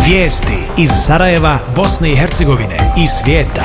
Vijesti iz Sarajeva, Bosne i Hercegovine i svijeta.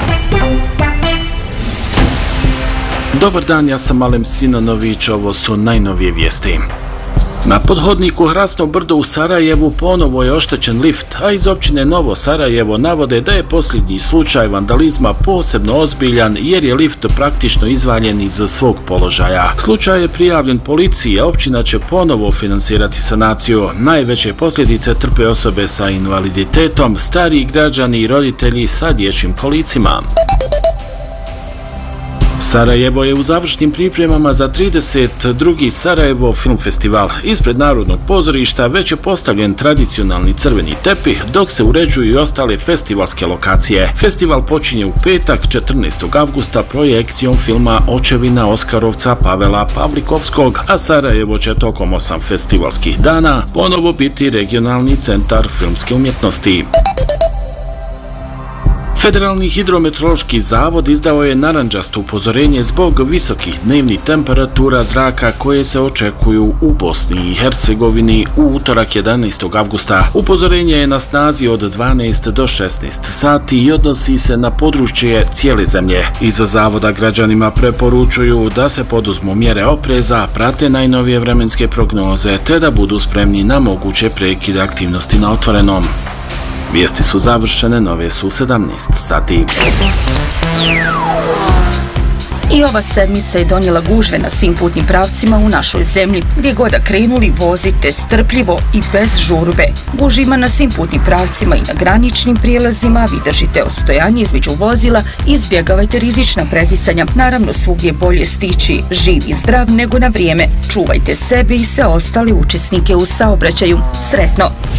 Dobar dan, ja sam Alem Sinanović, ovo su najnovije vijesti. Na podhodniku Hrasno brdo u Sarajevu ponovo je oštećen lift, a iz općine Novo Sarajevo navode da je posljednji slučaj vandalizma posebno ozbiljan jer je lift praktično izvaljen iz svog položaja. Slučaj je prijavljen policiji, a općina će ponovo financirati sanaciju. Najveće posljedice trpe osobe sa invaliditetom, stariji građani i roditelji sa dječjim kolicima. Sarajevo je u završnim pripremama za 32. Sarajevo film festival. Ispred Narodnog pozorišta već je postavljen tradicionalni crveni tepih, dok se uređuju i ostale festivalske lokacije. Festival počinje u petak, 14. avgusta, projekcijom filma Očevina Oskarovca Pavela Pavlikovskog, a Sarajevo će tokom 8 festivalskih dana ponovo biti regionalni centar filmske umjetnosti. Federalni hidrometeorološki zavod izdao je narandžasto upozorenje zbog visokih dnevnih temperatura zraka koje se očekuju u Bosni i Hercegovini u utorak 11. avgusta. Upozorenje je na snazi od 12 do 16 sati i odnosi se na područje cijele zemlje. Iza zavoda građanima preporučuju da se poduzmu mjere opreza, prate najnovije vremenske prognoze te da budu spremni na moguće prekide aktivnosti na otvorenom. Vijesti su završene, nove su 17 sati. I ova sedmica je donijela gužve na svim putnim pravcima u našoj zemlji. Gdje god da krenuli, vozite strpljivo i bez žurbe. Gužva na svim putnim pravcima i na graničnim prijelazima, vi držite odstojanje između vozila, izbjegavajte rizična preticanja. Naravno, svugdje bolje stići živ i zdrav nego na vrijeme. Čuvajte sebe i sve ostale učesnike u saobraćaju. Sretno!